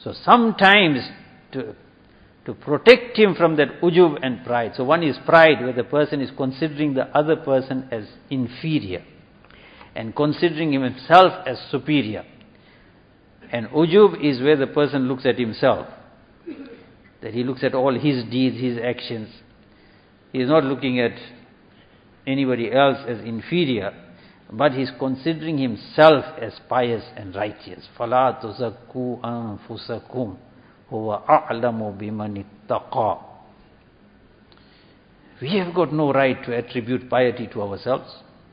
So sometimes to protect him from that ujub and pride. So one is pride, where the person is considering the other person as inferior and considering himself as superior. And ujub is where the person looks at himself, that he looks at all his deeds, his actions. He is not looking at anybody else as inferior, but he is considering himself as pious and righteous. فَلَا تُزَكُّوا أَنفُسَكُمْ هُوَ أَعْلَمُ بِمَنِ اتَّقَى. We have got no right to attribute piety to ourselves.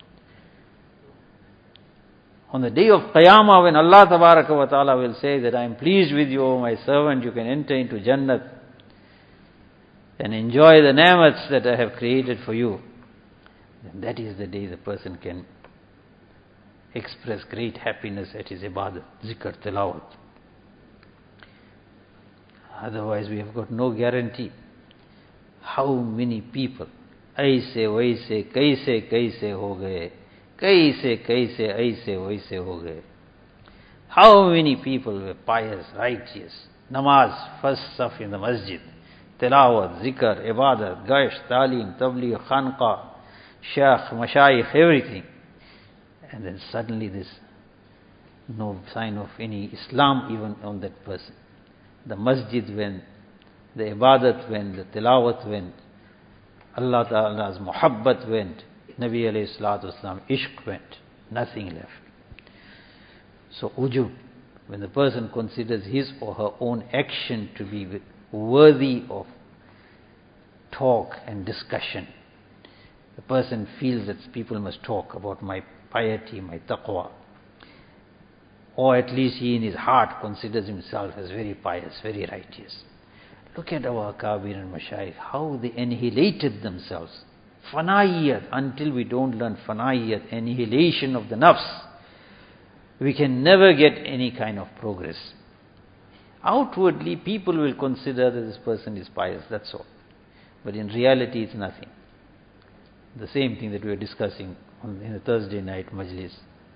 On the day of Qiyamah, when Allah Tabaraka wa Ta'ala will say that I am pleased with you, O my servant, you can enter into Jannat and enjoy the ni'mats that I have created for you, then that is the day the person can express great happiness at his ibadat, zikr, tilawat. Otherwise we have got no guarantee. How many people aise waise kaise ho gaye, kaise aise waise ho gaye. How many people were pious, righteous, namaz, first saf in the masjid, tilawat, zikr, ibadat, gasht, talim, tabligh, khanqa, shaykh, mashayikh, everything. And then suddenly there's no sign of any Islam even on that person. The masjid went, the ibadat went, the tilawat went, Allah Ta'ala's muhabbat went, Nabi alayhi salatu wasalam, ishq went, nothing left. So ujub, when the person considers his or her own action to be worthy of talk and discussion, the person feels that people must talk about my piety, my taqwa. Or at least he in his heart considers himself as very pious, very righteous. Look at our Akabir and Mashayikh, how they annihilated themselves. Fana'iyat, until we don't learn fana'iyat, annihilation of the nafs, we can never get any kind of progress. Outwardly, people will consider that this person is pious, that's all. But in reality, it's nothing. The same thing that we were discussing in the Thursday night majlis.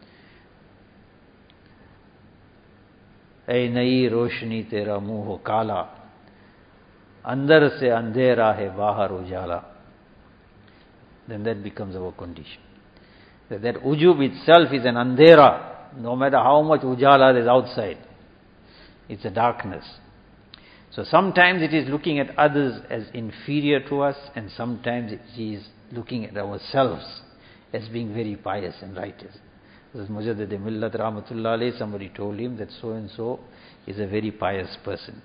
Ay nayi roshni tera muh ho kala, andar se andhera hai bahar ujala. Then that becomes our condition. That ujub itself is an andhera, no matter how much ujala there is outside. It's a darkness. So sometimes it is looking at others as inferior to us, and sometimes it is looking at ourselves as being very pious and righteous. As Mujaddid Millat Rahmatullah alayhi, somebody told him that so and so is a very pious person.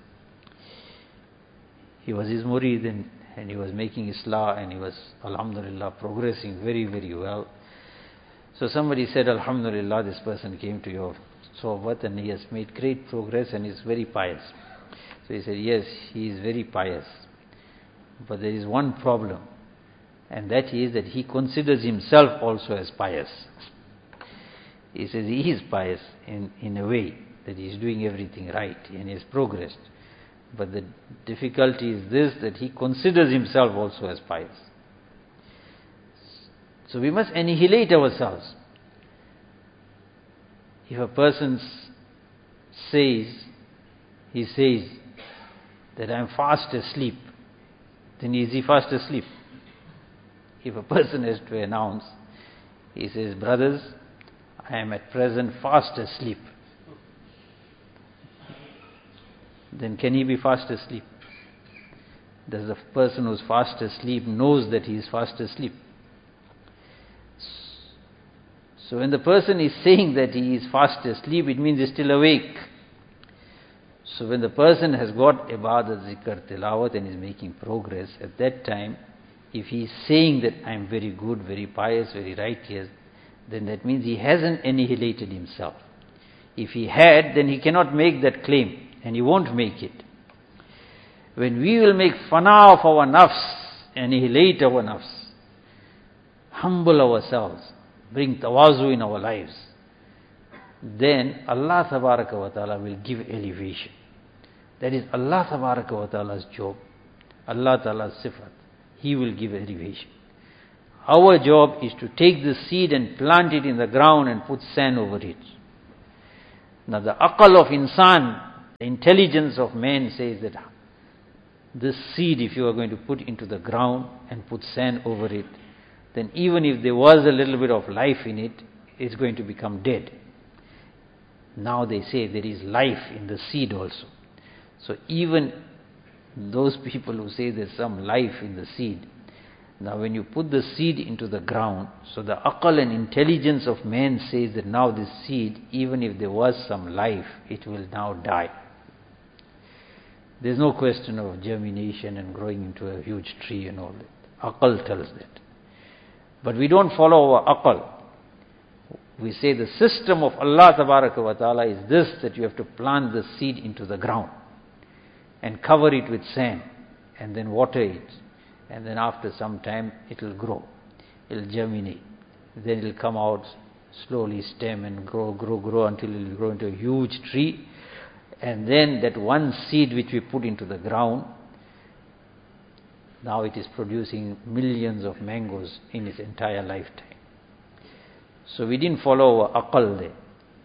He was his murid and he was making Islah and he was, alhamdulillah, progressing very, very well. So somebody said, alhamdulillah, this person came to your sohbat and he has made great progress and is very pious. So he said, yes, he is very pious. But there is one problem, and that is that he considers himself also as pious. He says he is pious in a way that he is doing everything right and he has progressed. But the difficulty is this, that he considers himself also as pious. So we must annihilate ourselves. If a person says that I am fast asleep, then is he fast asleep? If a person has to announce, he says, brothers, I am at present fast asleep, then can he be fast asleep? Does the person who is fast asleep knows that he is fast asleep? So when the person is saying that he is fast asleep, it means he is still awake. So when the person has got ibadat, zikr, tilawat and is making progress, at that time, if he is saying that I am very good, very pious, very righteous, then that means he hasn't annihilated himself. If he had, then he cannot make that claim, and he won't make it. When we will make fana of our nafs, annihilate our nafs, humble ourselves, bring tawazu in our lives, then Allah Tabaraka wa Ta'ala will give elevation. That is Allah Tabaraka wa Ta'ala's job, Allah Ta'ala's sifat. He will give elevation. Our job is to take the seed and plant it in the ground and put sand over it. Now the aqal of insan The intelligence of man says that this seed, if you are going to put into the ground and put sand over it, then even if there was a little bit of life in it, it's going to become dead. Now they say there is life in the seed also. So even those people who say there's some life in the seed, now when you put the seed into the ground, so the aql and intelligence of man says that now this seed, even if there was some life, it will now die. There's no question of germination and growing into a huge tree and all that. Aql tells that. But we don't follow our aql. We say the system of Allah Tabaraka wa Ta'ala is this, that you have to plant the seed into the ground and cover it with sand and then water it, and then after some time it will grow, it will germinate, then it will come out slowly, stem and grow until it will grow into a huge tree, and then that one seed which we put into the ground, now it is producing millions of mangoes in its entire lifetime. So we didn't follow our aql there.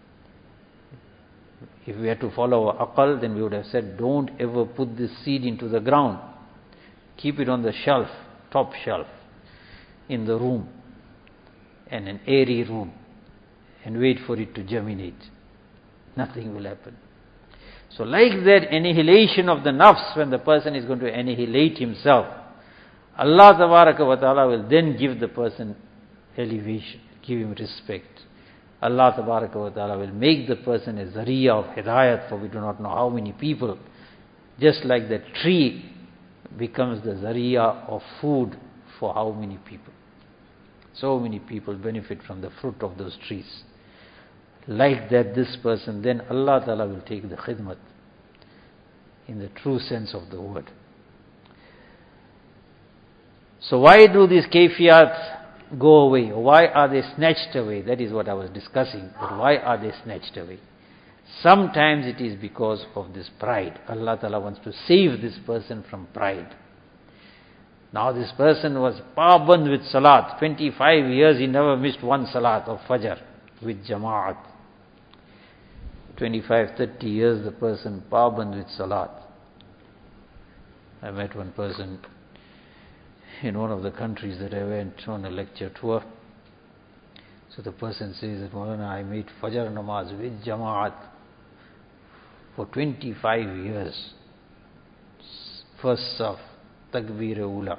If we had to follow our aql, then we would have said, don't ever put this seed into the ground. Keep it on the shelf, top shelf, in the room, and an airy room, and wait for it to germinate. Nothing will happen. So like that annihilation of the nafs, when the person is going to annihilate himself, Allah Tabaraka wa Ta'ala will then give the person elevation, give him respect. Allah Tabaraka wa Ta'ala will make the person a zariya of hidayat for we do not know how many people. Just like that tree becomes the zariya of food for how many people. So many people benefit from the fruit of those trees. Like that, this person, then Allah Ta'ala will take the khidmat in the true sense of the word. So why do these kayfiyat go away? Why are they snatched away? That is what I was discussing. But why are they snatched away? Sometimes it is because of this pride. Allah Ta'ala wants to save this person from pride. Now this person was paband with salat. 25 years he never missed one salat of fajr with jama'at. 25, 30 years the person paband with salat. I met one person in one of the countries that I went on a lecture tour. So the person says that, Maulana, I made fajr namaz with jama'at for 25 years. First saf, takbir ula.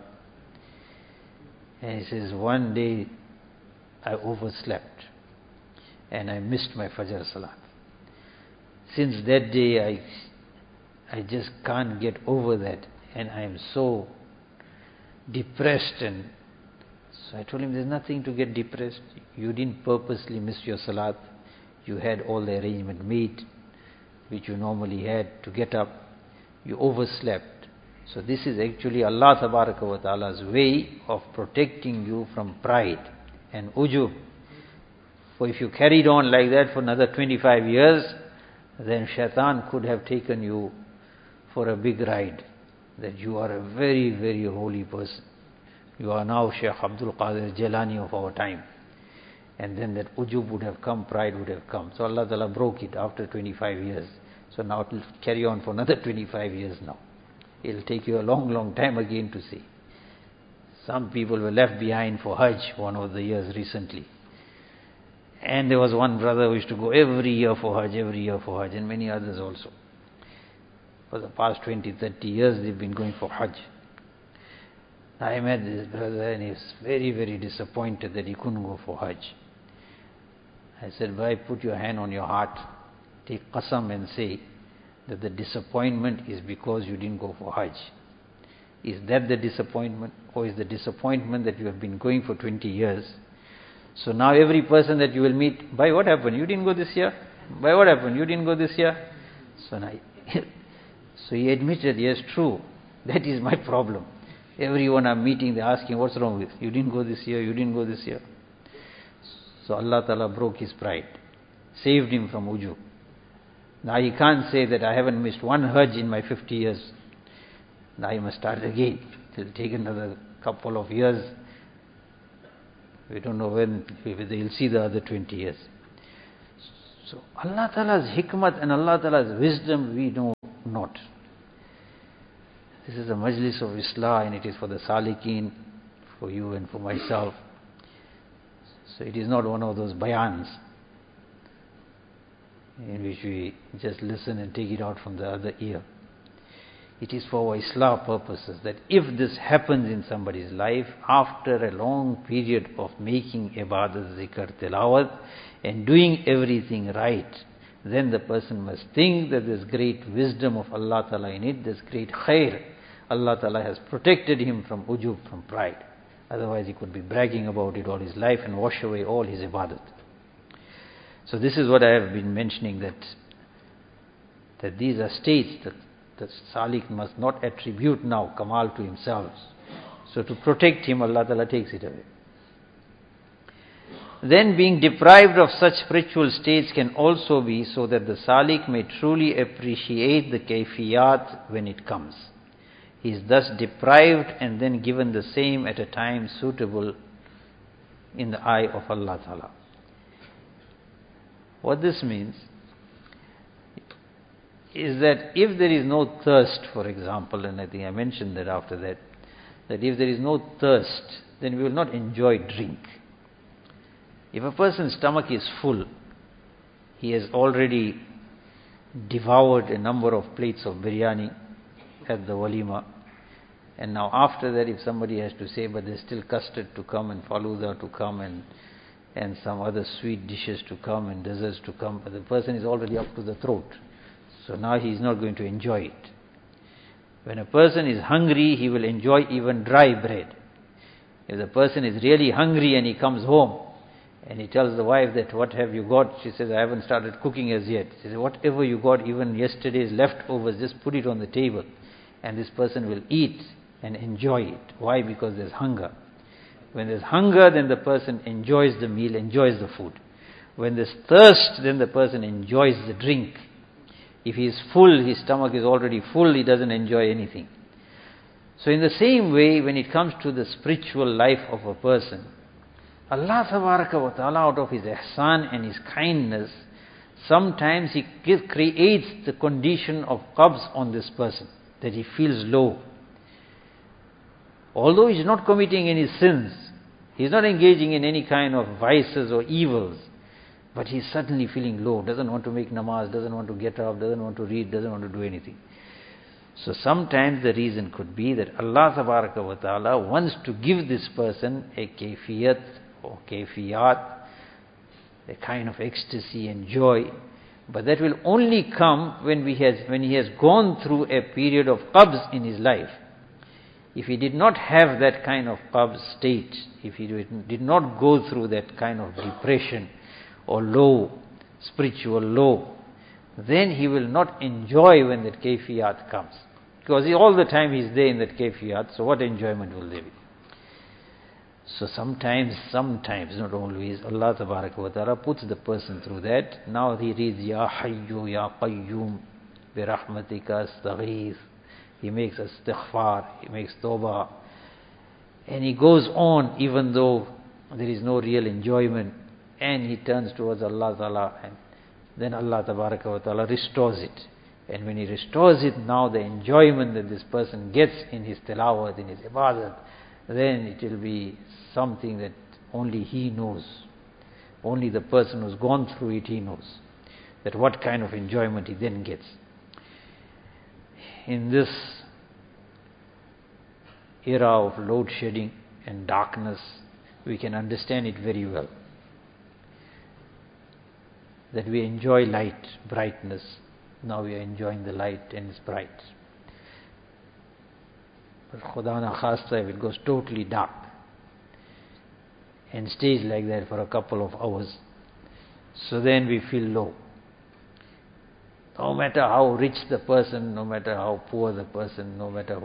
And he says, one day I overslept and I missed my fajr salat. Since that day I just can't get over that, and I am so depressed. And so I told him, there's nothing to get depressed. You didn't purposely miss your salat. You had all the arrangement made which you normally had to get up. You overslept. So this is actually Allah Tabaraka wa Ta'ala's way of protecting you from pride and ujub. For if you carried on like that for another 25 years, then shaitan could have taken you for a big ride, that you are a very, very holy person. You are now Shaykh Abdul Qadir Jilani of our time. And then that ujub would have come, pride would have come. So Allah Ta'ala broke it after 25 years. So now it will carry on for another 25 years now. It will take you a long, long time again to see. Some people were left behind for Hajj one of the years recently. And there was one brother who used to go every year for Hajj, and many others also. For the past 20, 30 years they've been going for Hajj. I met this brother and he was very, very disappointed that he couldn't go for Hajj. I said, "Bhai, put your hand on your heart, take qasam and say that the disappointment is because you didn't go for Hajj. Is that the disappointment? Or is the disappointment that you have been going for 20 years? So now every person that you will meet, "Bhai, what happened? You didn't go this year? Bhai, what happened? You didn't go this year?" So now, so he admitted, yes, true, that is my problem. Everyone I'm meeting, they're asking, what's wrong with you? You didn't go this year, you didn't go this year. So Allah Ta'ala broke his pride, saved him from ujub. Now he can't say that I haven't missed one Hajj in my 50 years. Now he must start again. It will take another couple of years. We don't know when they'll see the other 20 years. So Allah Ta'ala's hikmat and Allah Ta'ala's wisdom we know not. This is a majlis of Islah, and it is for the Salikin, for you and for myself. So it is not one of those bayans in which we just listen and take it out from the other ear. It is for our Islah purposes, that if this happens in somebody's life, after a long period of making ibadat, zikr, tilawat, and doing everything right, then the person must think that there's great wisdom of Allah Ta'ala in it, there's great khair. Allah Ta'ala has protected him from ujub, from pride. Otherwise he could be bragging about it all his life and wash away all his ibadat. So this is what I have been mentioning, that these are states that the Salik must not attribute now Kamal to himself. So to protect him, Allah Ta'ala takes it away. Then being deprived of such spiritual states can also be so that the Salik may truly appreciate the kayfiyat when it comes. He is thus deprived and then given the same at a time suitable in the eye of Allah Ta'ala. What this means is that if there is no thirst, for example, and I think I mentioned that after that if there is no thirst, then we will not enjoy drink. If a person's stomach is full, he has already devoured a number of plates of biryani at the walima, and now after that if somebody has to say, but there's still custard to come and faluda to come and some other sweet dishes to come and desserts to come, but the person is already up to the throat. So now he is not going to enjoy it. When a person is hungry, he will enjoy even dry bread. If the person is really hungry and he comes home and he tells the wife that, what have you got? She says, I haven't started cooking as yet. She says, whatever you got, even yesterday's leftovers, just put it on the table. And this person will eat and enjoy it. Why? Because there's hunger. When there's hunger, then the person enjoys the meal, enjoys the food. When there's thirst, then the person enjoys the drink. If he is full, his stomach is already full, he doesn't enjoy anything. So in the same way, when it comes to the spiritual life of a person, Allah Tabaraka wa Ta'ala, out of His ihsan and His kindness, sometimes He creates the condition of qabz on this person, that he feels low. Although he is not committing any sins, he is not engaging in any kind of vices or evils, but he is suddenly feeling low, doesn't want to make namaz, doesn't want to get up, doesn't want to read, doesn't want to do anything. So sometimes the reason could be that Allah Tabaraka wa Ta'ala wants to give this person a kayfiyat or kayfiyat, a kind of ecstasy and joy, but that will only come when he has gone through a period of qabz in his life. If he did not have that kind of qabz state, if he did not go through that kind of depression or low, spiritual low, then he will not enjoy when that kayfiyat comes. Because all the time he is there in that kayfiyat, so what enjoyment will there be? So sometimes, not always, Allah Tabaraka wa Ta'ala puts the person through that. Now he reads, Ya Hayyu Ya Qayyum Bi Rahmatika Astaghith. He makes istighfar, he makes tawbah. And he goes on even though there is no real enjoyment. And he turns towards Allah Ta'ala, and then Allah Tabaraka wa Ta'ala restores it. And when He restores it, now the enjoyment that this person gets in his tilawat, in his ibadat, then it will be something that only he knows. Only the person who's gone through it, he knows that what kind of enjoyment he then gets. In this era of load shedding and darkness, we can understand it very well. That we enjoy light, brightness. Now we are enjoying the light and it's bright. But Khuda na khasta, if it goes totally dark and stays like that for a couple of hours, so then we feel low. No matter how rich the person, no matter how poor the person, no matter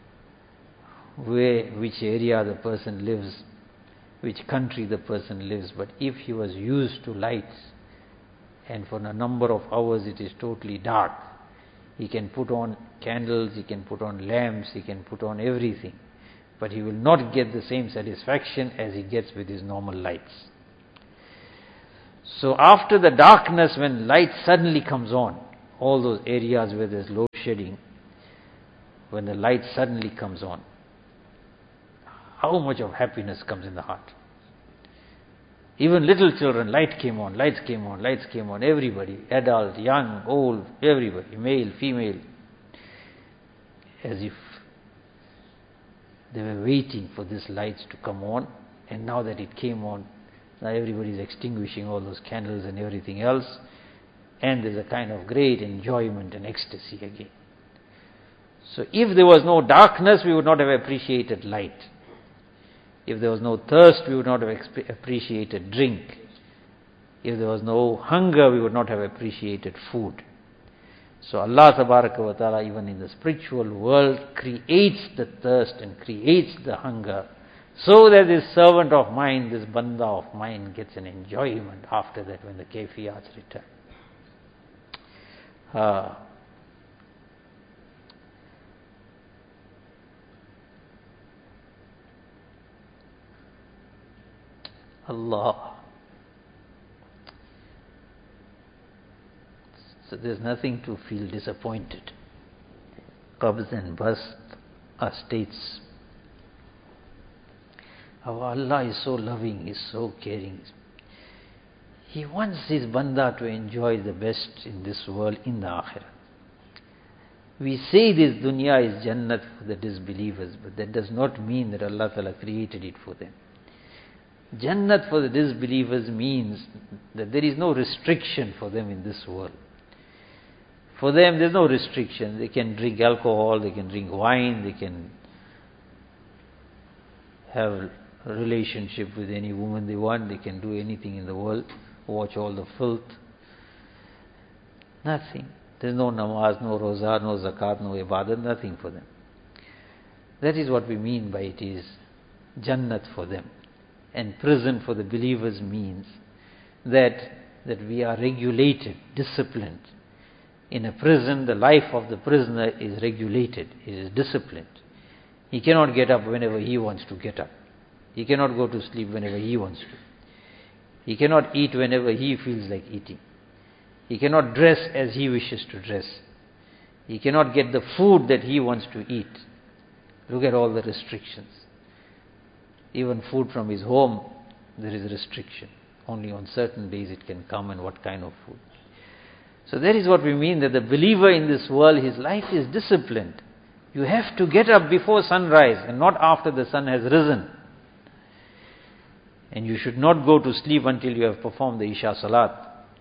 which area the person lives, which country the person lives, but if he was used to light, and for a number of hours it is totally dark, he can put on candles, he can put on lamps, he can put on everything, but he will not get the same satisfaction as he gets with his normal lights. So after the darkness, when light suddenly comes on, all those areas where there's load shedding, when the light suddenly comes on, how much of happiness comes in the heart. Even little children, lights came on, everybody, adult, young, old, everybody, male, female, as if they were waiting for this lights to come on, and now that it came on, now everybody is extinguishing all those candles and everything else, and there's a kind of great enjoyment and ecstasy again. So if there was no darkness, we would not have appreciated light. If there was no thirst, we would not have appreciated drink. If there was no hunger, we would not have appreciated food. So Allah Tabaraka wa Ta'ala, even in the spiritual world, creates the thirst and creates the hunger, so that this servant of mine, this banda of mine, gets an enjoyment after that when the kayfiyats return. Allah. So there's nothing to feel disappointed. Qabz and bast are states. Our Allah is so loving, He is so caring. He wants His banda to enjoy the best in this world, in the akhirah. We say this dunya is jannat for the disbelievers, but that does not mean that Allah Ta'ala created it for them. Jannat for the disbelievers means that there is no restriction for them in this world. For them, there's no restriction. They can drink alcohol, they can drink wine, they can have a relationship with any woman they want, they can do anything in the world, watch all the filth. Nothing. There's no namaz, no roza, no zakat, no ibadat, nothing for them. That is what we mean by it is jannat for them. And prison for the believers means that we are regulated, disciplined. In a prison, the life of the prisoner is regulated, it is disciplined. He cannot get up whenever he wants to get up. He cannot go to sleep whenever he wants to. He cannot eat whenever he feels like eating. He cannot dress as he wishes to dress. He cannot get the food that he wants to eat. Look at all the restrictions. Even food from his home, there is a restriction. Only on certain days it can come, and what kind of food. So that is what we mean, that the believer in this world, his life is disciplined. You have to get up before sunrise and not after the sun has risen. And you should not go to sleep until you have performed the Isha Salat.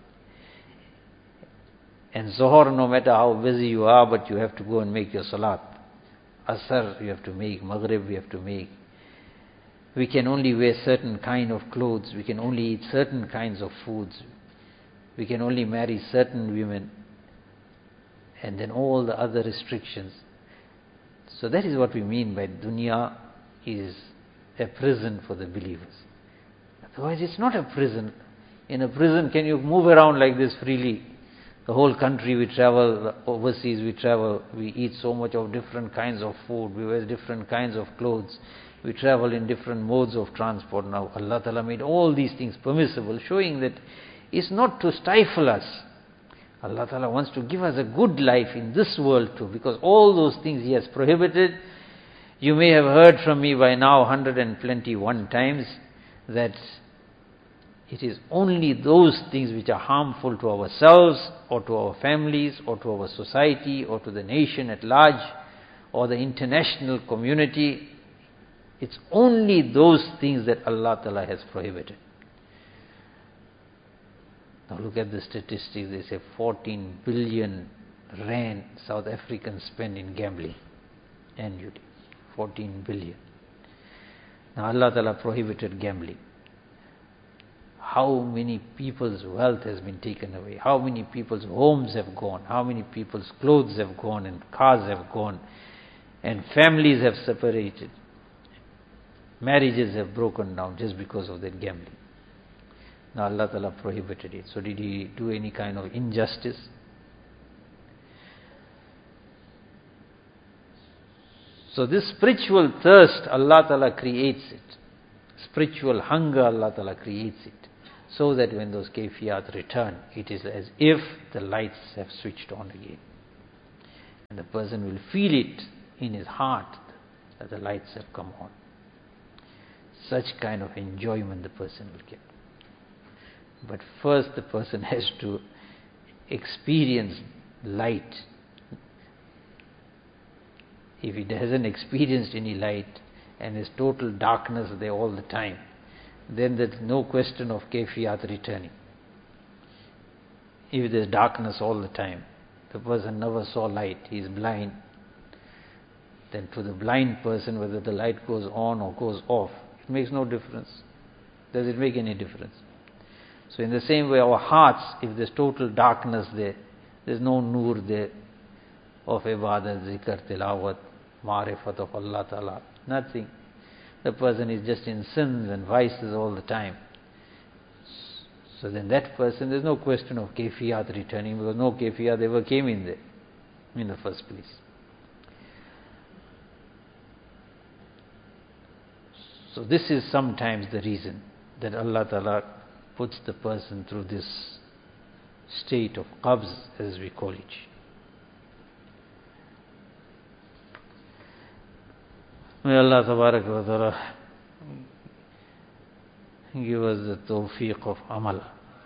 And Zohar, no matter how busy you are, but you have to go and make your Salat. Asr you have to make, Maghrib you have to make. We can only wear certain kind of clothes. We can only eat certain kinds of foods. We can only marry certain women. And then all the other restrictions. So that is what we mean by dunya is a prison for the believers. Otherwise it's not a prison. In a prison, can you move around like this freely? The whole country we travel, overseas we travel, we eat so much of different kinds of food, we wear different kinds of clothes. We travel in different modes of transport. Now Allah Ta'ala made all these things permissible, showing that it's not to stifle us. Allah Ta'ala wants to give us a good life in this world too, because all those things He has prohibited. You may have heard from me by now 121 times that it is only those things which are harmful to ourselves or to our families or to our society or to the nation at large or the international community. It's only those things that Allah Ta'ala has prohibited. Now look at the statistics. They say 14 billion rand South Africans spend in gambling annually. 14 billion. Now Allah Ta'ala prohibited gambling. How many people's wealth has been taken away? How many people's homes have gone? How many people's clothes have gone and cars have gone? And families have separated. Marriages have broken down just because of that gambling. Now Allah Ta'ala prohibited it. So did He do any kind of injustice? So this spiritual thirst, Allah Ta'ala creates it. Spiritual hunger, Allah Ta'ala creates it. so that when those kayfiyat return, it is as if the lights have switched on again. And the person will feel it in his heart that the lights have come on. Such kind of enjoyment the person will get. But first the person has to experience light. If he hasn't experienced any light and there's total darkness there all the time, then there's no question of kayfiyat returning. If there's darkness all the time, the person never saw light, he is blind, then to the blind person whether the light goes on or goes off, it makes no difference. Does it make any difference? So in the same way, our hearts, if there's total darkness there, there's no nur there of ibadat, zikr, tilawat, ma'rifat of Allah Ta'ala, nothing. The person is just in sins and vices all the time. So then that person, there's no question of kayfiyat returning, because no kayfiyat ever came in there in the first place. So this is sometimes the reason that Allah Ta'ala puts the person through this state of qabz, as we call it. May Allah Tabaraka wa Ta'ala give us the tawfiq of amal.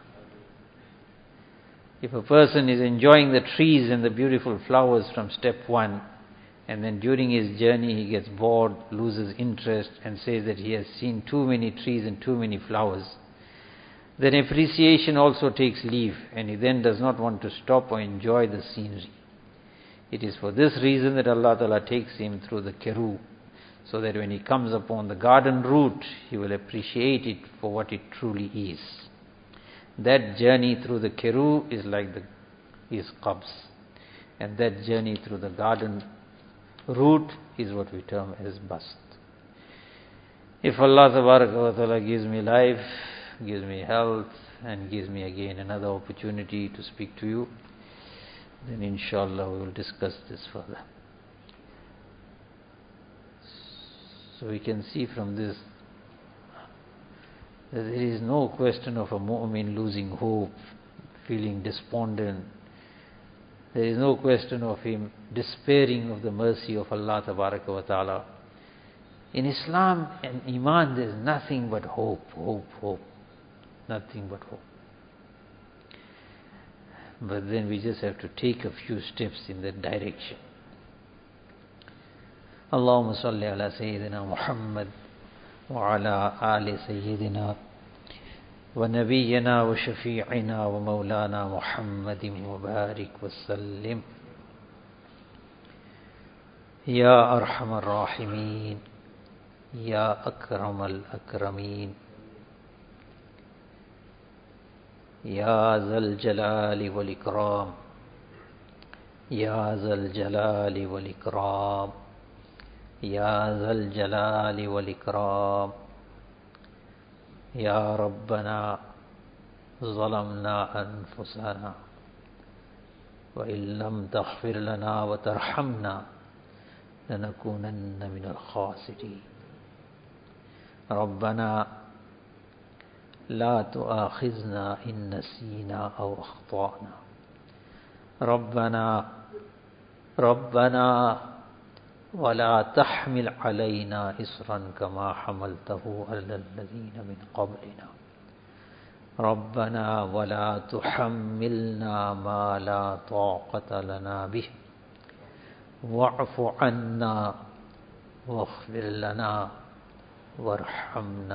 If a person is enjoying the trees and the beautiful flowers from step one, and then during his journey he gets bored, loses interest, and says that he has seen too many trees and too many flowers, then appreciation also takes leave, and he then does not want to stop or enjoy the scenery. It is for this reason that Allah Ta'ala takes him through the Keru, so that when he comes upon the garden route, he will appreciate it for what it truly is. That journey through the Keru is like his qabz, and that journey through the garden route is what we term as bast. If Allah Tabaraka wa Ta'ala gives me life, gives me health, and gives me again another opportunity to speak to you, then inshallah we will discuss this further. So we can see from this that there is no question of a mu'min losing hope, feeling despondent. There is no question of him despairing of the mercy of Allah Tabaraka wa Ta'ala. In Islam and Iman there is nothing but hope, hope, hope. Nothing but hope. But then we just have to take a few steps in that direction. Allahumma salli ala Sayyidina Muhammad wa ala ali Sayyidina wa nabiyyina wa shafi'ina wa maulana Muhammadin wa barik wa sallim. Ya arhamar rahimin, ya akramal akramin, Ya Zal Jalali wal Ikram, Ya Zal Jalali wal Ikram, Ya Zal Jalali wal Ikram. Ya Rabbana zalamna anfusana wa illam taghfir lana wa tarhamna lanakunanna minal khasirin. Rabbana لا تؤاخذنا إن نسينا أو أخطأنا. ربنا ولا تحمل علينا إصرا كما حملته على الذين من قبلنا. ربنا ولا تحملنا ما لا طاقة لنا به واعف عنا واغفر لنا وارحمنا.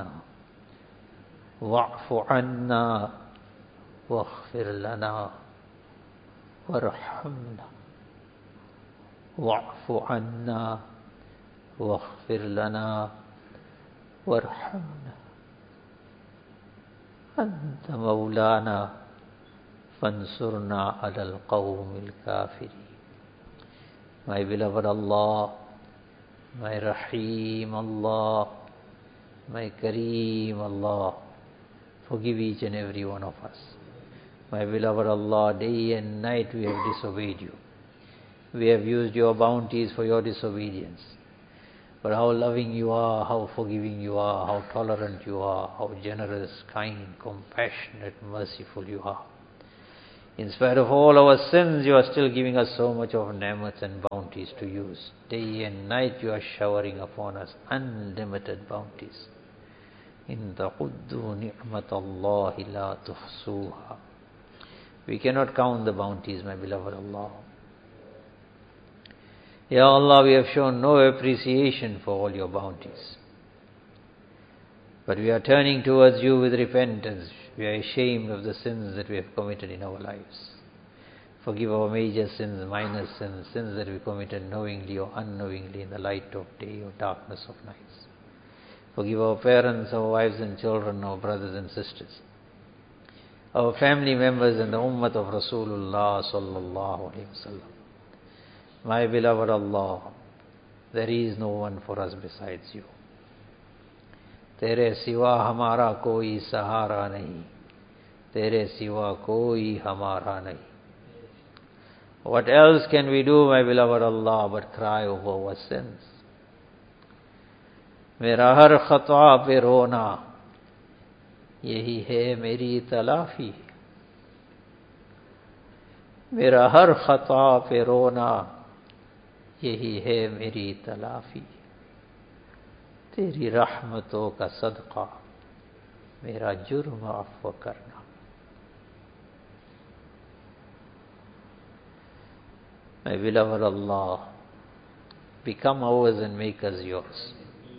واعف عنا واغفر لنا وارحمنا. واعف عنا واغفر لنا وارحمنا. أنت مولانا فانصرنا على القوم الكافرين. My beloved Allah, my Rahim Allah, my Kareem Allah, forgive each and every one of us. My beloved Allah, day and night we have disobeyed you. We have used your bounties for your disobedience. but how loving you are, how forgiving you are, how tolerant you are, how generous, kind, compassionate, merciful you are. In spite of all our sins, you are still giving us so much of ni'mats and bounties to use. Day and night you are showering upon us unlimited bounties. In ta'uddu ni'matallahi la tuhsuha. We cannot count the bounties, my beloved Allah. Ya Allah, we have shown no appreciation for all your bounties. But we are turning towards you with repentance. We are ashamed of the sins that we have committed in our lives. Forgive our major sins, minor sins, sins that we committed knowingly or unknowingly in the light of day or darkness of nights. Forgive our parents, our wives and children, our brothers and sisters, our family members and the ummah of Rasulullah sallallahu alaihi wasallam. My beloved Allah, there is no one for us besides you. तेरे सिवा हमारा कोई सहारा नहीं, तेरे सिवा कोई हमारा नहीं. What else can we do, my beloved Allah, but cry over our sins? मेरा हर खता पे रोना, यही है मेरी तलाफी. मेरा हर खता पे रोना, यही है मेरी तलाफी. तेरी रहमतों का सदका मेरा जुर्म अफ़्व करना. My beloved Allah, become ours and make us yours.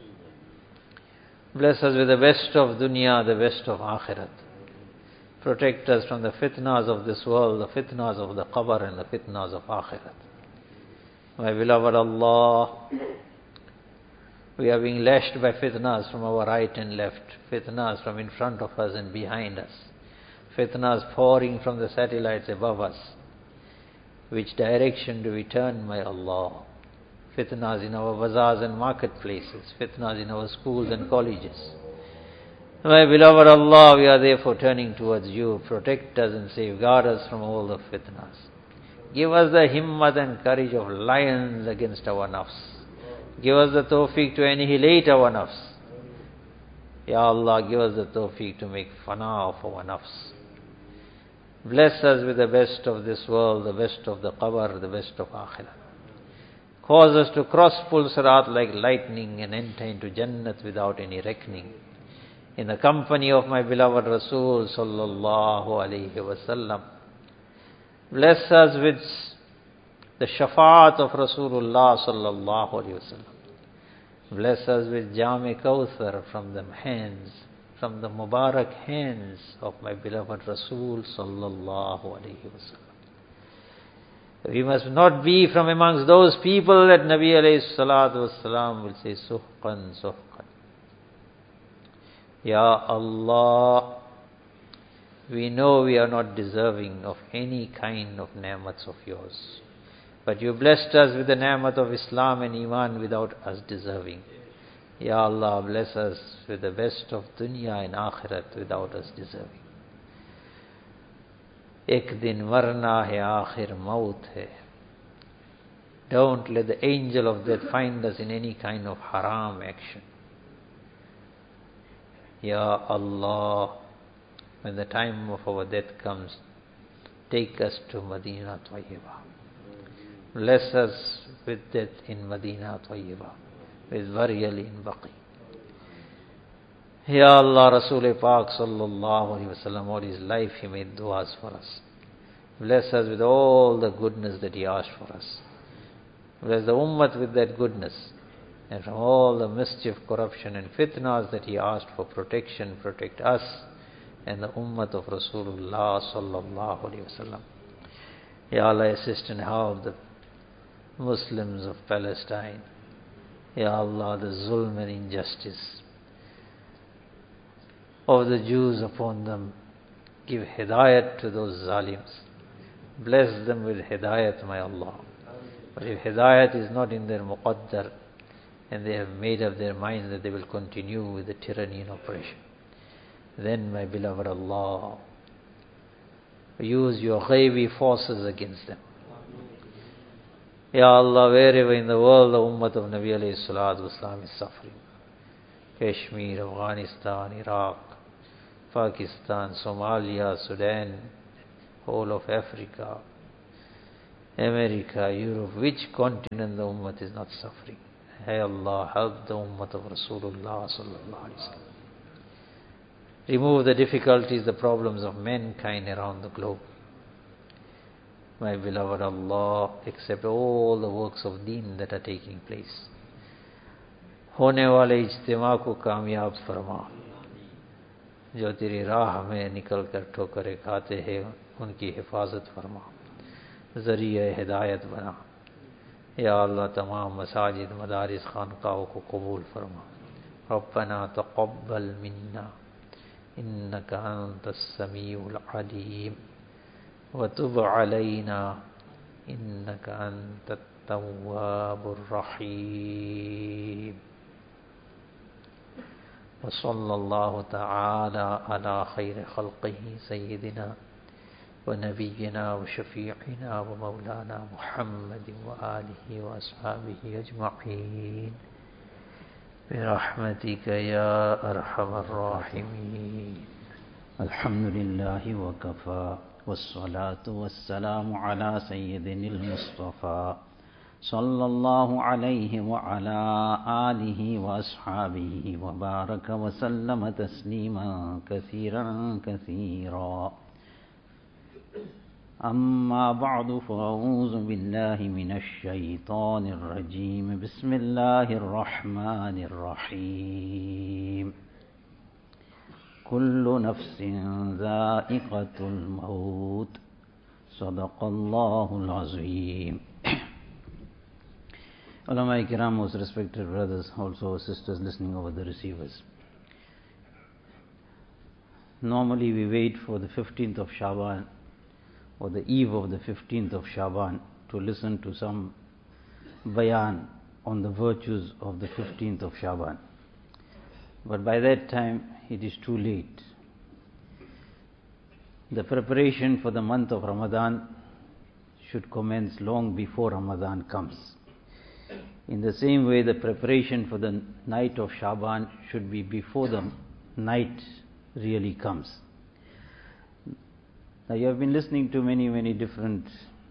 Bless us with the best of dunya, the best of akhirat. Protect us from the fitnas of this world, the fitnas of the qabr and the fitnas of akhirat. My beloved Allah, we are being lashed by fitnas from our right and left, fitnas from in front of us and behind us, fitnas pouring from the satellites above us. Which direction do we turn, my Allah? Fitnas in our bazaars and marketplaces, fitnas in our schools and colleges. My beloved Allah, we are therefore turning towards you. Protect us and safeguard us from all the fitnas. Give us the himmat and courage of lions against our nafs. Give us the tawfiq to annihilate our nafs. Ya Allah, give us the tawfiq to make fana of our nafs. Bless us with the best of this world, the best of the qabr, the best of akhirah. Cause us to cross full sirat like lightning and enter into Jannat without any reckoning. In the company of my beloved Rasul sallallahu alayhi wasallam. Bless us with the shafaat of Rasulullah sallallahu alayhi wasallam. Bless us with Jam-e Kawthar from the hands, from the Mubarak hands of my beloved Rasul sallallahu alayhi wasallam. We must not be from amongst those people that Nabi alayhi salatu wasalam will say, Suhqan, Suhqan. Ya Allah, we know we are not deserving of any kind of ni'mats of yours. But you blessed us with the ni'mat of Islam and Iman without us deserving. Ya Allah, bless us with the best of dunya and akhirat without us deserving. Ek din marna hai, aakhir maut hai. Don't let the angel of death find us in any kind of haram action. Ya Allah, when the time of our death comes, take us to Madinah Tayyibah. Bless us with death in Madinah Tayyibah, with burial in Baqi. Ya Allah, Rasul Pak sallallahu alaihi wasallam, all his life he made du'as for us. Bless us with all the goodness that he asked for us. Bless the ummah with that goodness. And from all the mischief, corruption and fitnas that he asked for protection, protect us and the ummah of Rasulullah sallallahu alaihi wasallam. Ya Allah, assist and help the Muslims of Palestine. Ya Allah, the zulm and injustice of the Jews upon them. Give hidayat to those zalims. Bless them with hidayat, my Allah. But if hidayat is not in their muqaddar, and they have made up their minds that they will continue with the tyranny and oppression, then, my beloved Allah, use your ghaibi forces against them. Ya Allah, wherever in the world the Ummah of Nabi alayhi salatu wasalam is suffering, Kashmir, Afghanistan, Iraq, Pakistan, Somalia, Sudan, whole of Africa, America, Europe, which continent the Ummah is not suffering? Hey Allah, help the Ummah of Rasulullah sallallahu alaihi wasallam. Remove the difficulties, the problems of mankind around the globe. My beloved Allah, accept all the works of deen that are taking place. होने वाले इज्तिमा को कामयाब फरमा. जो तेरी राह में निकल कर ठोकरें खाते हैं उनकी हिफाजत फरमा, ज़रिए हिदायत बना. या अल्लाह तमाम मसाजिद, मदारिस, खानकाओं को कबूल फरमा. रब्बना तक़ब्बल मिन्ना इन्नका अंतस समीउल अलीम व तुब अलैना इन्नका अंतत तव्वाबुर रहीम. व सल्लल्लाहु तआला अला खैर खल्क़िही सय्यिदिना व नबिय्यिना व शफ़ीअना व मौलाना मुहम्मद व आलिहि व अस्हाबिहि अजमईन बिरहमतिक या अरहमर राहिमीन. अल्हम्दुलिल्लाहि व कफ़ा वस्सलातु वस्सलामु अला सय्यिदिल मुस्तफ़ा सल्लल्लाहु अलैहि व अला आलिहि व अस्हाबिहि व बारक व सल्लम तस्लीमा कसीरन कसीरा. अम्मा बअदु फ़अऊज़ु बिल्लाहि मिनश शैतानिर रजीम. बिस्मिल्लाहिर रहमानिर रहीम. कुल्लु नफ्सिन ज़ाइक़तुल मौत. सदक़ल्लाहुल अज़ीम. Ulama Kiram, most respected brothers, also sisters listening over the receivers. Normally we wait for the 15th of Shaban or the eve of the 15th of Shaban to listen to some bayan on the virtues of the 15th of Shaban. But by that time it is too late. The preparation for the month of Ramadan should commence long before Ramadan comes. In the same way, the preparation for the night of Shaban should be before the night really comes. Now you have been listening to many different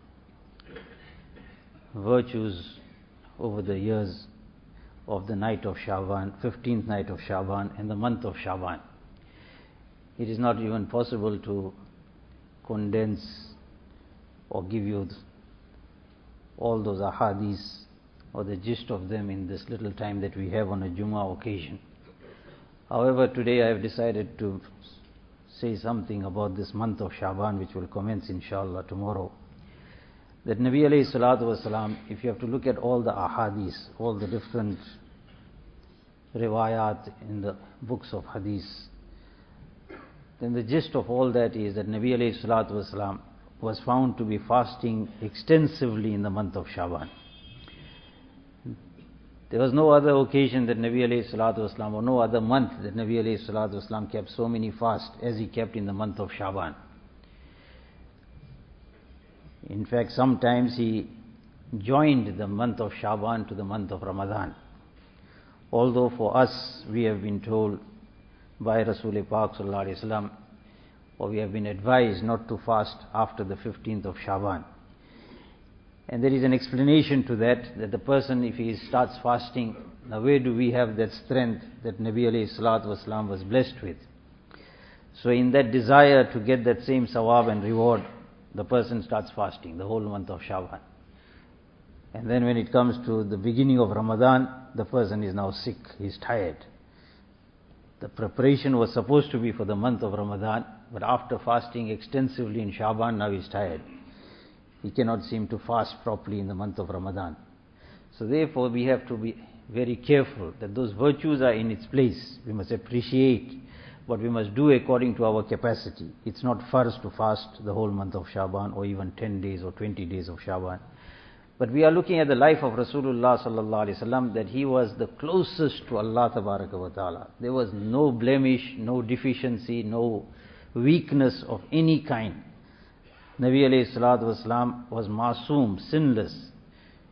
virtues over the years of the night of Shaban, 15th night of Shaban and the month of Shaban. It is not even possible to condense or give you all those ahadiths or the gist of them in this little time that we have on a Jummah occasion. However, today I have decided to say something about this month of Shaban, which will commence inshallah tomorrow. That Nabi alayhi salatu wasalam, if you have to look at all the ahadiths, all the different riwayat in the books of hadith, then the gist of all that is that Nabi alayhi salatu wasalam was found to be fasting extensively in the month of Shaban. There was no other occasion that Nabi alayhi salatu wasalam, or no other month that Nabi alayhi salatu wasalam kept so many fasts as he kept in the month of Shaban. In fact, sometimes he joined the month of Shaban to the month of Ramadan. Although for us, we have been told by Rasul Pak sallallahu alaihi wasallam, or we have been advised not to fast after the 15th of Shaban. And there is an explanation to that the person, if he starts fasting, now where do we have that strength that Nabi alayhi salatu wasalam was blessed with? So in that desire to get that same sawab and reward, the person starts fasting the whole month of Shaban. And then when it comes to the beginning of Ramadan, the person is now sick, he's tired. The preparation was supposed to be for the month of Ramadan, but after fasting extensively in Shaban, now he's tired. He cannot seem to fast properly in the month of Ramadan. So therefore we have to be very careful that those virtues are in its place. We must appreciate, but we must do according to our capacity. It's not farz to fast the whole month of Shaban or even 10 days or 20 days of Shaban. But we are looking at the life of Rasulullah sallallahu alaihi wasallam, that he was the closest to Allah tabaraka wa ta'ala. There was no blemish, no deficiency, no weakness of any kind. Nabi alayhi salatu wasalam was masoom, sinless.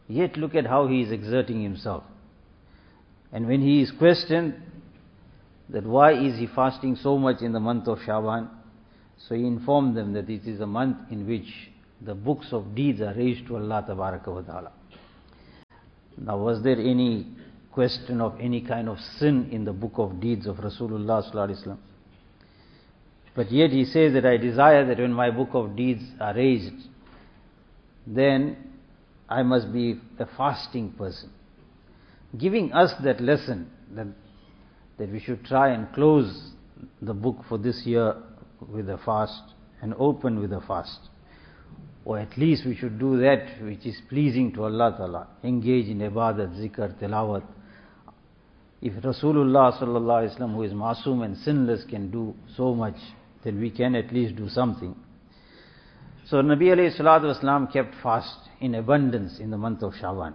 Yet look at how he is exerting himself. And when he is questioned that why is he fasting so much in the month of Shaban, so he informed them that it is a month in which the books of deeds are raised to Allah Tabaraka wa Ta'ala. Now, was there any question of any kind of sin in the book of deeds of Rasulullah Sallallahu Alaihi Wasallam? But yet he says that I desire that when my book of deeds are raised, then I must be a fasting person. Giving us that lesson that we should try and close the book for this year with a fast and open with a fast. Or at least we should do that which is pleasing to Allah Ta'ala. Engage in ibadat, zikr, tilawat. If Rasulullah Sallallahu Alaihi Wasallam, who is masoom and sinless, can do so much, then we can at least do something. So Nabi alayhi salatu wasalam kept fast in abundance in the month of Shaban.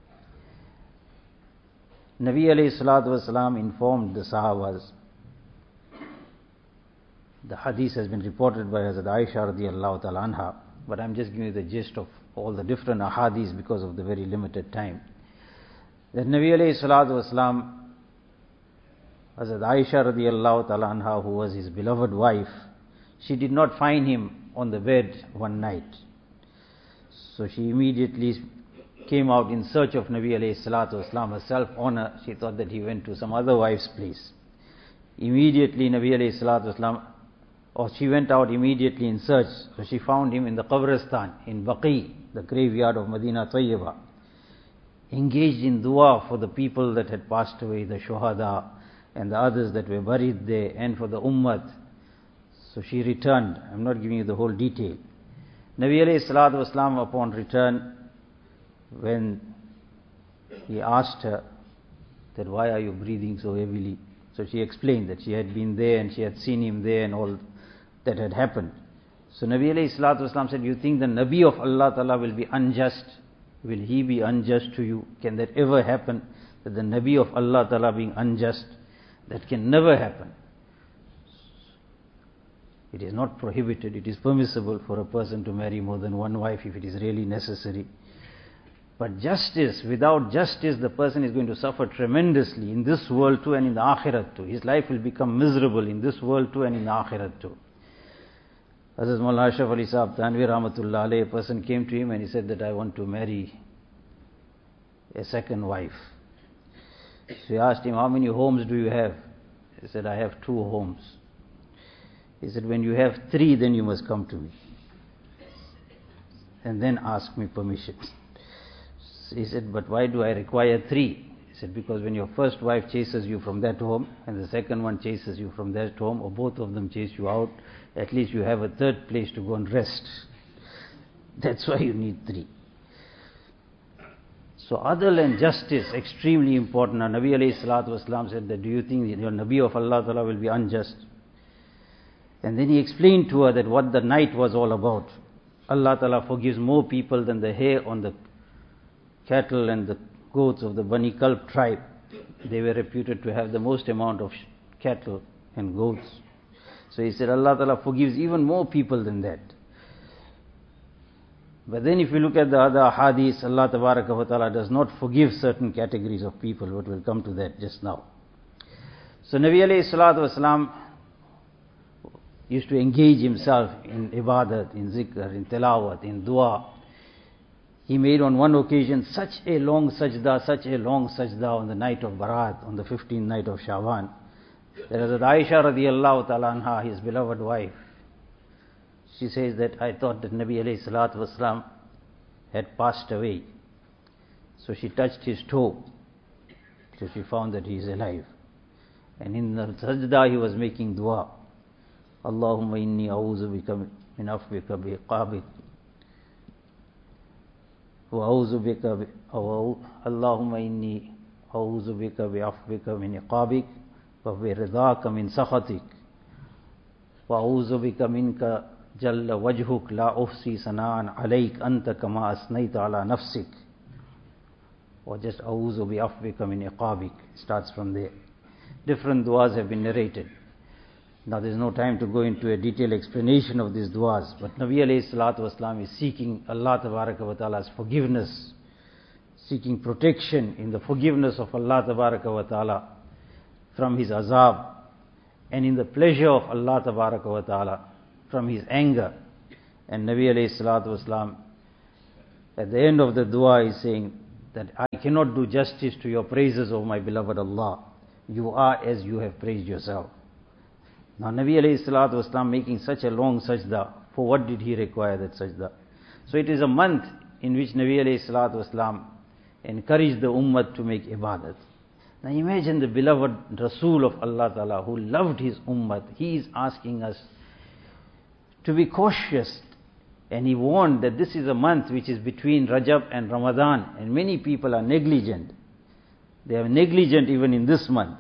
Nabi alayhi salatu wasalam informed the Sahabas. The hadith has been reported by Hazrat Aisha radiallahu ta'ala anha, but I'm just giving you the gist of all the different ahadiths because of the very limited time. That Nabi alayhi salatu wasalam, Hazrat Aisha radiallahu ta'ala anha, who was his beloved wife, she did not find him on the bed one night. So she immediately came out in search of Nabi alayhi salatu wasalam. Her self-honor, she thought that he went to some other wife's place. Immediately Nabi alayhi salatu wasalam, or she went out immediately in search. So she found him in the Qabristan, in Baqi, the graveyard of Medina Tayyibah, engaged in dua for the people that had passed away, the shuhada and the others that were buried there, and for the ummah. So she returned. I'm not giving you the whole detail. Nabi alayhi salatu wasalam, upon return, when he asked her that why are you breathing so heavily, so she explained that she had been there and she had seen him there and all that had happened. So Nabi alayhi salatu wasalam said, you think the Nabi of Allah Ta'ala will be unjust? Will he be unjust to you? Can that ever happen? That the Nabi of Allah Ta'ala being unjust? That can never happen. It is not prohibited, it is permissible for a person to marry more than one wife if it is really necessary. But justice, without justice, the person is going to suffer tremendously in this world too and in the akhirat too. His life will become miserable in this world too and in the akhirat too. Hazrat Maulana Ashraf Ali Sahab Thanvi Rahmatullah Alayhi, a person came to him and he said that I want to marry a second wife. So he asked him, how many homes do you have? He said, I have 2 homes. He said, when you have 3, then you must come to me. And then ask me permission. So he said, but why do I require 3? He said, because when your first wife chases you from that home, and the second one chases you from that home, or both of them chase you out, at least you have a third place to go and rest. That's why you need 3. So adl and justice, extremely important. Now, Nabi alayhi salatu wasalam said that, do you think that your Nabi of Allah Ta'ala will be unjust? And then he explained to her that what the night was all about. Allah Ta'ala forgives more people than the hair on the cattle and the goats of the Bani Kalb tribe. They were reputed to have the most amount of cattle and goats. So he said Allah Ta'ala forgives even more people than that. But then if you look at the other hadiths, Allah Ta'ala does not forgive certain categories of people, but we'll come to that just now. So Nabi alayhi salatu wasalam used to engage himself in ibadat, in zikr, in tilawat, in dua. He made on one occasion such a long sajda on the night of Barat, on the 15th night of Shaban. There is Aisha radiallahu ta'ala anha, his beloved wife. She says that I thought that Nabi alayhi salatu wasalam had passed away. So she touched his toe. So she found that he is alive. And in the sajda he was making dua. Allahumma inni a'udhu bika min afwika bi'iqabik. وأعوذ بك اللهم إني أعوذ بك بعفوك من عقابك وبرضاك من سخطك وأعوذ بك منك جل وجهك لا أحصي ثناء عليك أنت كما أثنيت على نفسك. Or just أعوذ بعفوك من عقابك, starts from there. Different du'as have been narrated. Now there is no time to go into a detailed explanation of these du'as, but Nabi alayhi salatu wasalam is seeking Allah tabaraka wa ta'ala's forgiveness seeking protection in the forgiveness of Allah Tabaraka wa Ta'ala from His azab, and in the pleasure of Allah Tabaraka wa Ta'ala from His anger. And Nabi alayhi salatu wasalam, at the end of the dua, is saying that I cannot do justice to your praises, O my beloved Allah. You are as you have praised yourself. Now Nabi alayhi salatu wasalam making such a long sajda, for what did he require that sajda? So it is a month in which Nabi alayhi salatu wasalam encouraged the ummah to make ibadat. Now imagine the beloved Rasul of Allah Ta'ala who loved his ummah. He is asking us to be cautious, and he warned that this is a month which is between Rajab and Ramadan, and many people are negligent. They are negligent even in this month.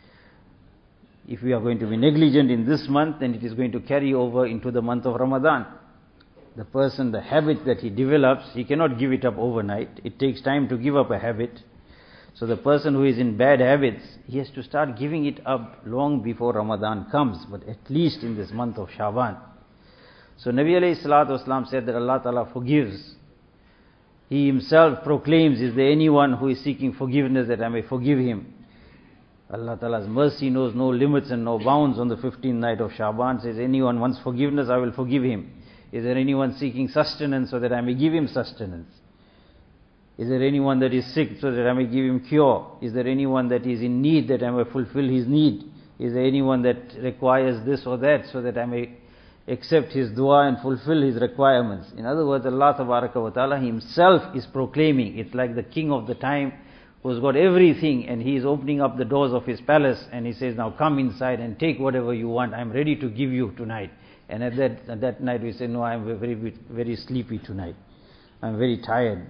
If we are going to be negligent in this month, then it is going to carry over into the month of Ramadan. The person, the habit that he develops, he cannot give it up overnight. It takes time to give up a habit. So the person who is in bad habits, he has to start giving it up long before Ramadan comes, but at least in this month of Shaban. So Nabi alayhi salatu wasalam said that Allah Ta'ala forgives. He himself proclaims, is there anyone who is seeking forgiveness that I may forgive him? Allah Ta'ala's mercy knows no limits and no bounds. On the 15th night of Shaban, says, anyone wants forgiveness, I will forgive him. Is there anyone seeking sustenance so that I may give him sustenance? Is there anyone that is sick so that I may give him cure? Is there anyone that is in need that I may fulfill his need? Is there anyone that requires this or that so that I may accept his dua and fulfill his requirements? In other words, Allah Tabaraka wa Ta'ala himself is proclaiming. It's like the king of the time who's got everything, and he is opening up the doors of his palace, and he says, now come inside and take whatever you want. I'm ready to give you tonight. And at that night we say, no, I'm very sleepy tonight. I'm very tired.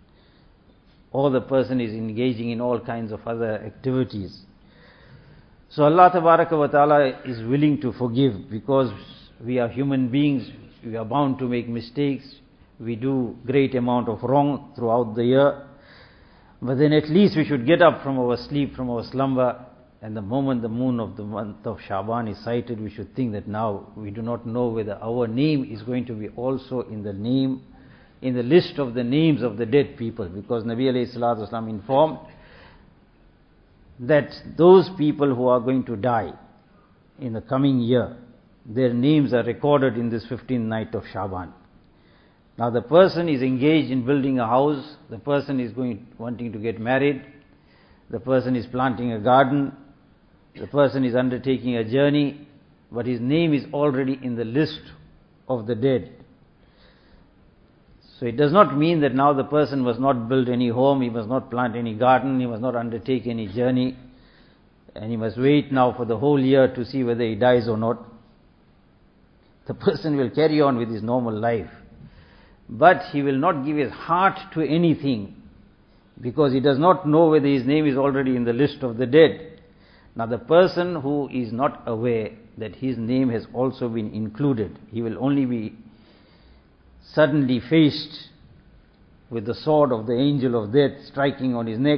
Or the person is engaging in all kinds of other activities. So Allah Tabaraka wa Ta'ala is willing to forgive, because we are human beings, we are bound to make mistakes, we do great amount of wrong throughout the year. But then at least we should get up from our sleep, from our slumber, and the moment the moon of the month of Shaban is sighted, we should think that now we do not know whether our name is going to be also in the list of the names of the dead people, because Nabi alayhi salatu wasalam informed that those people who are going to die in the coming year, their names are recorded in this 15th night of Shaban. Now the person is engaged in building a house, the person is wanting to get married, the person is planting a garden, the person is undertaking a journey, but his name is already in the list of the dead. So it does not mean that now the person must not build any home, he must not plant any garden, he must not undertake any journey, and he must wait now for the whole year to see whether he dies or not. The person will carry on with his normal life, but he will not give his heart to anything, because he does not know whether his name is already in the list of the dead. Now the person who is not aware that his name has also been included, he will only be suddenly faced with the sword of the angel of death striking on his neck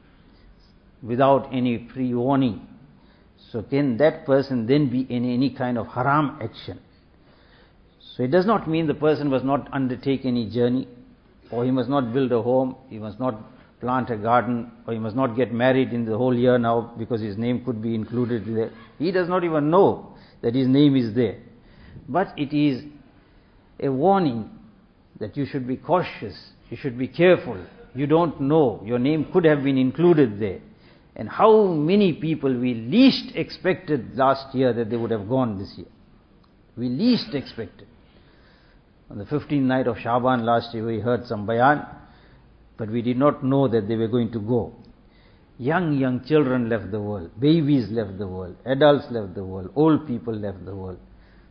without any pre-warning. So can that person then be in any kind of haram action? So it does not mean the person must not undertake any journey, or he must not build a home, he must not plant a garden, or he must not get married in the whole year now because his name could be included there. He does not even know that his name is there. But it is a warning that you should be cautious, you should be careful. You don't know, your name could have been included there. And how many people we least expected last year that they would have gone this year. We least expected. On the 15th night of Shaban last year we heard some bayan, but we did not know that they were going to go. Young children left the world, babies left the world, adults left the world, old people left the world.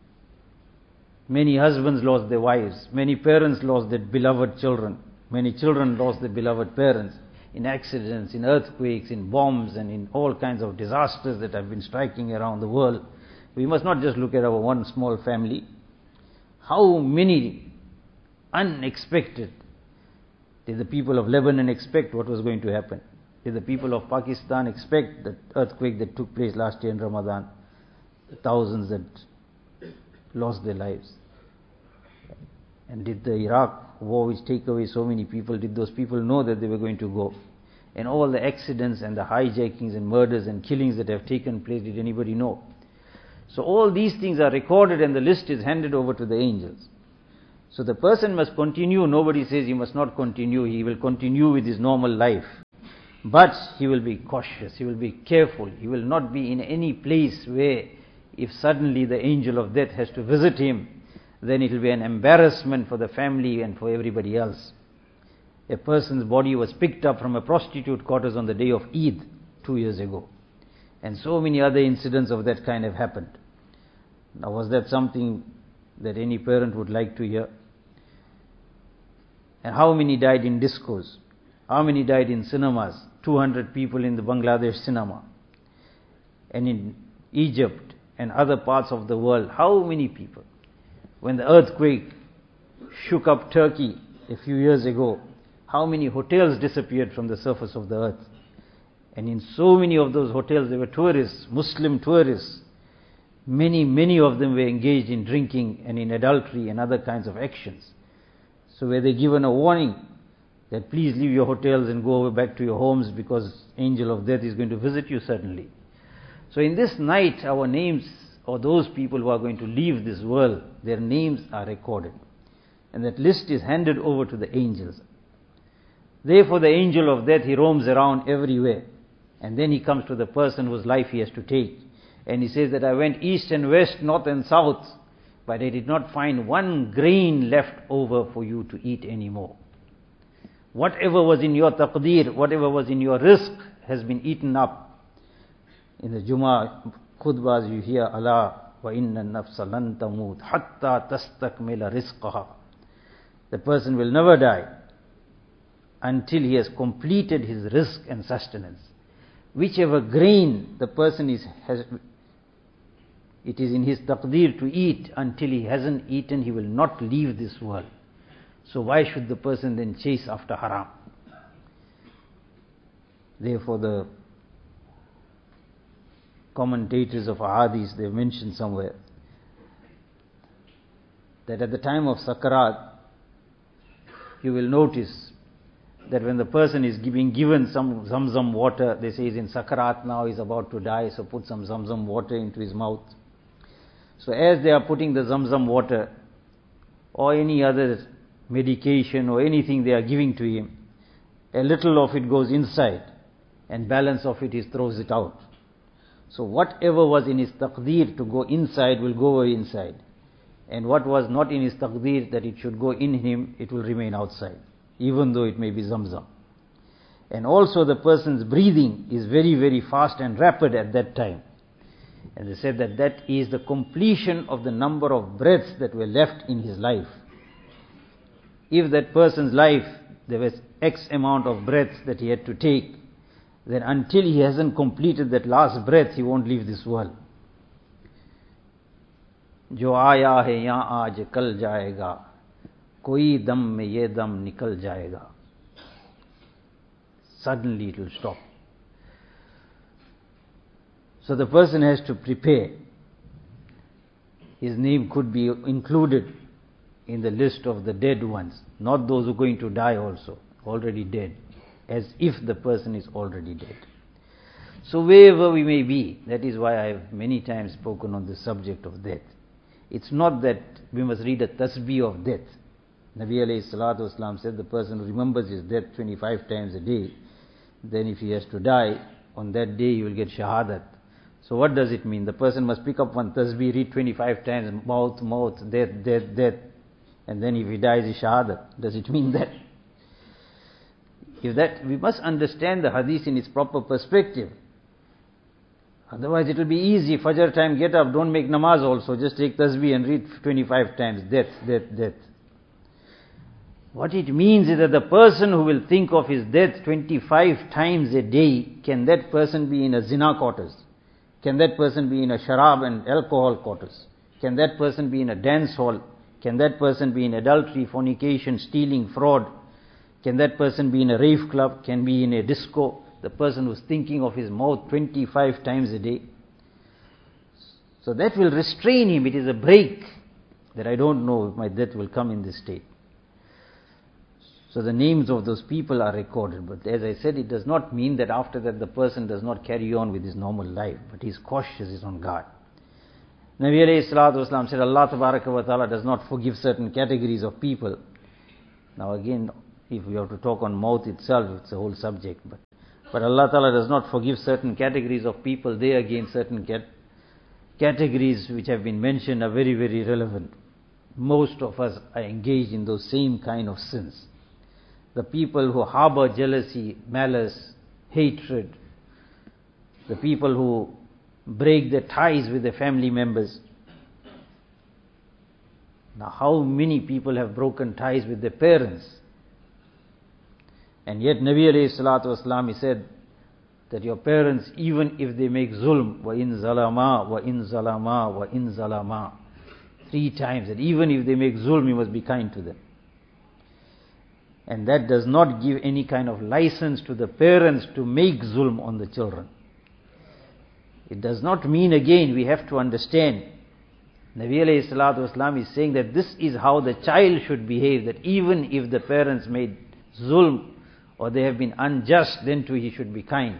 Many husbands lost their wives, many parents lost their beloved children, many children lost their beloved parents in accidents, in earthquakes, in bombs, and in all kinds of disasters that have been striking around the world. We must not just look at our one small family. How many unexpected did the people of Lebanon expect what was going to happen? Did the people of Pakistan expect the earthquake that took place last year in Ramadan? The thousands that lost their lives. And did the Iraq war which take away so many people, did those people know that they were going to go? And all the accidents and the hijackings and murders and killings that have taken place, did anybody know? So all these things are recorded and the list is handed over to the angels. So the person must continue. Nobody says he must not continue. He will continue with his normal life. But he will be cautious. He will be careful. He will not be in any place where if suddenly the angel of death has to visit him, then it will be an embarrassment for the family and for everybody else. A person's body was picked up from a prostitute quarters on the day of Eid 2 years ago. And so many other incidents of that kind have happened. Now, was that something that any parent would like to hear? And how many died in discos? How many died in cinemas? 200 people in the Bangladesh cinema. And in Egypt and other parts of the world, how many people? When the earthquake shook up Turkey a few years ago, how many hotels disappeared from the surface of the earth? And in so many of those hotels there were tourists, Muslim tourists. Many of them were engaged in drinking and in adultery and other kinds of actions. So were they given a warning that please leave your hotels and go back to your homes because angel of death is going to visit you? Certainly. So in this night our names, or those people who are going to leave this world, their names are recorded. And that list is handed over to the angels. Therefore the angel of death, he roams around everywhere. And then he comes to the person whose life he has to take. And he says that I went east and west, north and south, but I did not find one grain left over for you to eat anymore. Whatever was in your taqdeer, whatever was in your rizq has been eaten up. In the Jummah khutbahs you hear, Allah wa inna nafsa lan tamut hatta tastakmila rizqaha. The person will never die until he has completed his rizq and sustenance. Whichever grain the person it is in his taqdeer to eat, until he hasn't eaten, he will not leave this world. So why should the person then chase after haram? Therefore the commentators of ahadith, they mentioned somewhere that at the time of sakarat, you will notice that when the person is being given some zamzam water, they say he's in sakarat now, he's about to die, so put some zamzam water into his mouth. So as they are putting the zamzam water or any other medication or anything they are giving to him, a little of it goes inside and balance of it he throws it out. So whatever was in his taqdeer to go inside will go inside, and what was not in his taqdeer that it should go in him, it will remain outside, even though it may be zamzam. And also the person's breathing is very fast and rapid at that time. And they said that that is the completion of the number of breaths that were left in his life. If that person's life, there was X amount of breaths that he had to take, then until he hasn't completed that last breath, he won't leave this world. Jo aaya hai yahan aaj kal jayega, koi dam mein ye dam nikal jayega. Suddenly it will stop. So the person has to prepare. His name could be included in the list of the dead ones, not those who are going to die also, already dead, as if the person is already dead. So wherever we may be, that is why I have many times spoken on the subject of death. It's not that we must read a tasbih of death. Nabi alayhi salatu wasalam said the person who remembers his death 25 times a day, then if he has to die, on that day he will get shahadat. So what does it mean? The person must pick up one tasbih, read 25 times, mouth, death, and then if he dies, he shahadat. Does it mean that? If that, we must understand the hadith in its proper perspective. Otherwise it will be easy, Fajr time, get up, don't make namaz also, just take tasbih and read 25 times, death. What it means is that the person who will think of his death 25 times a day, can that person be in a zina quarters? Can that person be in a sharab and alcohol quarters? Can that person be in a dance hall? Can that person be in adultery, fornication, stealing, fraud? Can that person be in a rave club? Can be in a disco? The person who's thinking of his mouth 25 times a day. So that will restrain him. It is a break that I don't know if my death will come in this state. So the names of those people are recorded. But as I said, it does not mean that after that the person does not carry on with his normal life, but he is cautious, he is on guard. Nabi alayhi salatu wasalam said, Allah tabaraka wa ta'ala does not forgive certain categories of people. Now again, if we have to talk on mouth itself, it's a whole subject. But Allah ta'ala does not forgive certain categories of people. They again, certain categories which have been mentioned are very, very relevant. Most of us are engaged in those same kind of sins. The people who harbor jealousy, malice, hatred, the people who break their ties with their family members. Now how many people have broken ties with their parents? And yet Nabi alayhi salatu wasalam, he said that your parents, even if they make zulm, wa in zalama, wa in zalama, wa in zalama, 3 times, that even if they make zulm, you must be kind to them. And that does not give any kind of license to the parents to make zulm on the children. It does not mean, again, we have to understand, Nabi alayhi salatu wasalam is saying that this is how the child should behave, that even if the parents made zulm or they have been unjust, then too he should be kind.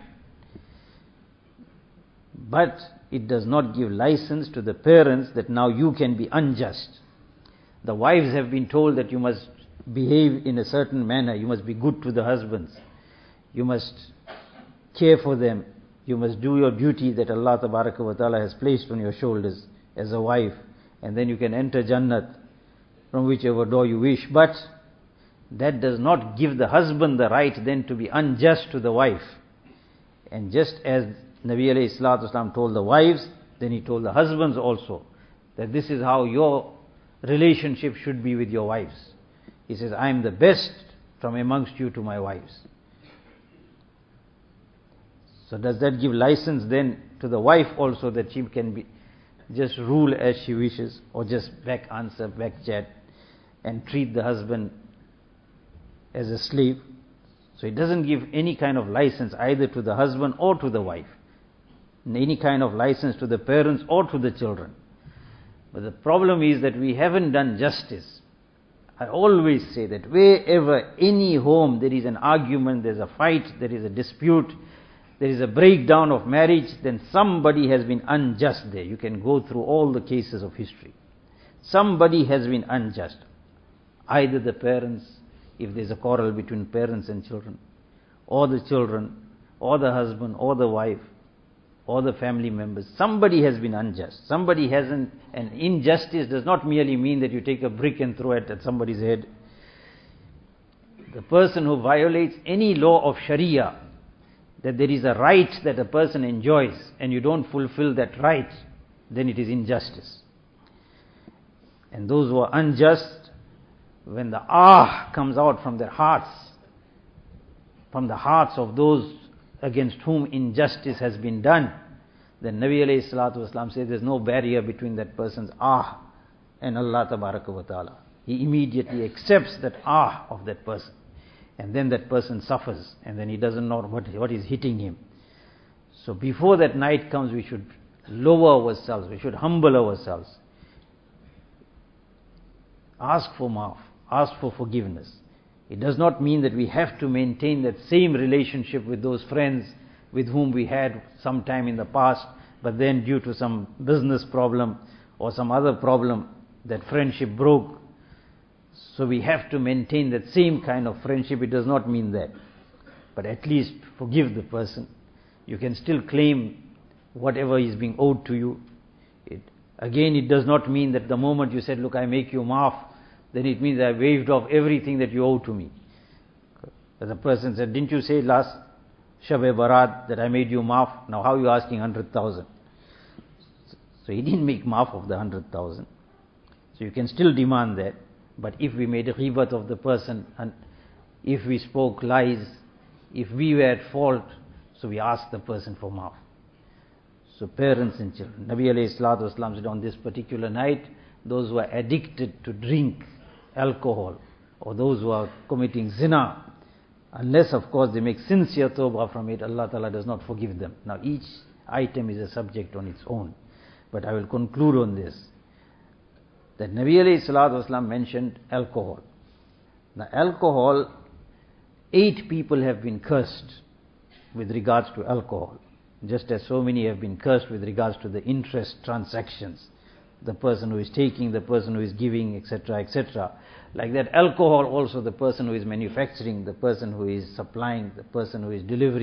But it does not give license to the parents that now you can be unjust. The wives have been told that you must behave in a certain manner, you must be good to the husbands, you must care for them, you must do your duty that Allah tabaraka wa ta'ala has placed on your shoulders as a wife, and then you can enter Jannat from whichever door you wish. But that does not give the husband the right then to be unjust to the wife. And just as Nabi alayhi salatu wasalam told the wives, then he told the husbands also that this is how your relationship should be with your wives. He says, I am the best from amongst you to my wives. So does that give license then to the wife also that she can be just rule as she wishes, or just back answer, back chat, and treat the husband as a slave? So it doesn't give any kind of license either to the husband or to the wife, any kind of license to the parents or to the children. But the problem is that we haven't done justice. I always say that wherever any home there is an argument, there is a fight, there is a dispute, there is a breakdown of marriage, then somebody has been unjust there. You can go through all the cases of history. Somebody has been unjust. Either the parents, if there is a quarrel between parents and children, or the children, or the husband, or the wife, or the family members. Somebody has been unjust. Somebody hasn't. And injustice does not merely mean that you take a brick and throw it at somebody's head. The person who violates any law of Sharia, that there is a right that a person enjoys and you don't fulfill that right, then it is injustice. And those who are unjust, when the comes out from their hearts, from the hearts of those against whom injustice has been done, then Nabi alayhi salatu wasalam says there's no barrier between that person's and Allah tabaraka wa ta'ala. He immediately accepts that of that person, and then that person suffers, and then he doesn't know what is hitting him. So before that night comes, we should lower ourselves, we should humble ourselves, ask for maaf, ask for forgiveness. It does not mean that we have to maintain that same relationship with those friends with whom we had some time in the past, but then due to some business problem or some other problem, that friendship broke. So we have to maintain that same kind of friendship. It does not mean that. But at least forgive the person. You can still claim whatever is being owed to you. It does not mean that the moment you said, look, I make you maaf, then it means I waived off everything that you owe to me. As a person said, didn't you say last Shab-e-Barat that I made you maaf? Now how are you asking 100,000? So he didn't make maaf of the 100,000. So you can still demand that. But if we made a ghibat of the person, and if we spoke lies, if we were at fault, so we ask the person for maaf. So parents and children. Nabi alayhi salatu wasalam said on this particular night, those who are addicted to drink, alcohol, or those who are committing zina, unless of course they make sincere tawbah from it, Allah Ta'ala does not forgive them. Now each item is a subject on its own. But I will conclude on this, that Nabi alayhi salatu wasalam mentioned alcohol. Now alcohol 8 people have been cursed with regards to alcohol, just as so many have been cursed with regards to the interest transactions, the person who is taking, the person who is giving, etc., etc. Like that, alcohol also, the person who is manufacturing, the person who is supplying, the person who is delivering,